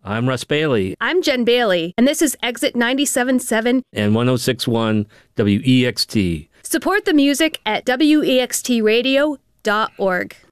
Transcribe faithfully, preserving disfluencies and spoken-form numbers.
I'm Russ Bailey. I'm Jen Bailey, and this is Exit ninety-seven point seven and one oh six point one W E X T. Support the music at W E X T radio dot org.